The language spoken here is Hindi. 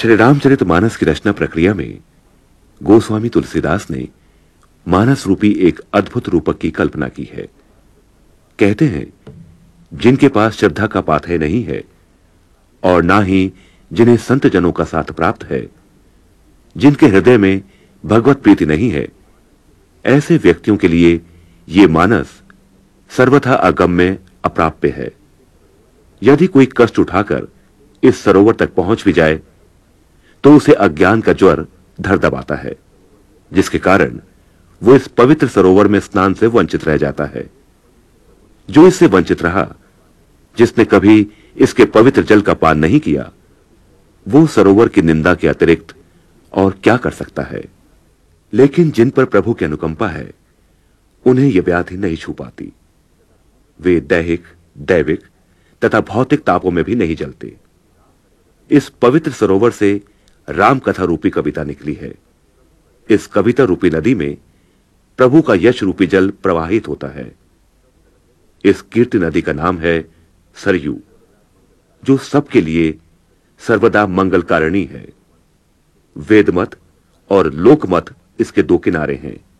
श्री रामचरितमानस की रचना प्रक्रिया में गोस्वामी तुलसीदास ने मानस रूपी एक अद्भुत रूपक की कल्पना की है। कहते हैं, जिनके पास श्रद्धा का पाथेय नहीं है और ना ही जिन्हें संत जनों का साथ प्राप्त है, जिनके हृदय में भगवत प्रीति नहीं है, ऐसे व्यक्तियों के लिए ये मानस सर्वथा अगम्य अप्राप्य है। यदि कोई कष्ट उठाकर इस सरोवर तक पहुंच भी जाए तो उसे अज्ञान का ज्वर धर दबाता है, जिसके कारण वो इस पवित्र सरोवर में स्नान से वंचित रह जाता है। जो इससे वंचित रहा, जिसने कभी इसके पवित्र जल का पान नहीं किया, वो सरोवर की निंदा के अतिरिक्त और क्या कर सकता है। लेकिन जिन पर प्रभु की अनुकंपा है, उन्हें यह व्याधि नहीं छू पाती। वे दैहिक, दैविक तथा भौतिक तापों में भी नहीं जलते। इस पवित्र सरोवर से राम कथा रूपी कविता निकली है। इस कविता रूपी नदी में प्रभु का यश रूपी जल प्रवाहित होता है। इस कीर्ति नदी का नाम है सरयू, जो सबके लिए सर्वदा मंगलकारिणी है। वेदमत और लोकमत इसके दो किनारे हैं।